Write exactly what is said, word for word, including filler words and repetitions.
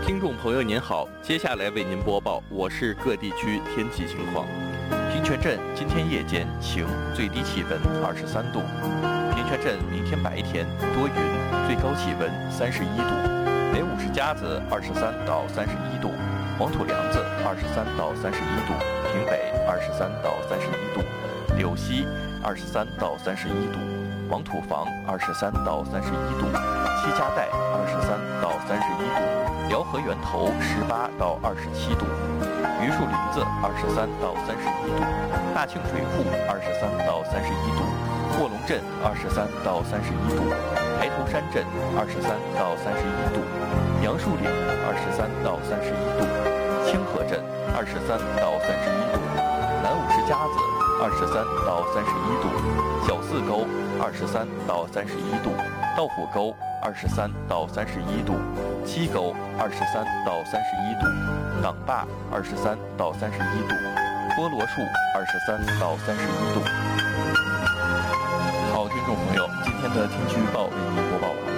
听众朋友您好，接下来为您播报我市各地区天气情况。平泉镇今天夜间晴，最低气温二十三度。平泉镇明天白天多云，最高气温三十一度。北五市夹子二十三到三十一度，黄土梁子二十三到三十一度，平北二十三到三十一度，柳溪二十三到三十一度，黄土房二十三到三十一度，七家岱二十三到三十一度，辽河源头十八到二十七度，榆树林子二十三到三十一度，大庆水库二十三到三十一度，卧龙镇二十三到三十一度，抬头山镇二十三到三十一度，杨树岭二十三到三十一度，清河镇二十三到三十一度，南五市夹子二十三到三十一度，小四沟二十三到三十一度，道虎沟二十三到三十一度，七沟二十三到三十一度，港坝二十三到三十一度，菠萝树二十三到三十一度。好，听众朋友，今天的天气预报为您播